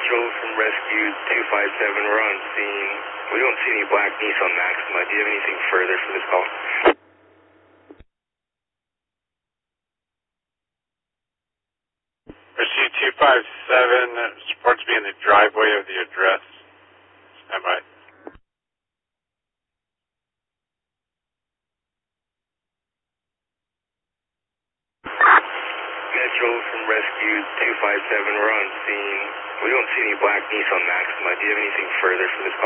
Metro from Rescue 257, we're on scene. We don't see any black Nissan Maxima. Do you have anything further for this call? Rescue 257, supports me in the driveway of the address. Stand by. Metro from Rescue 257, we're on scene. We don't see any black Nissan Maxima. Do you have anything further for this call?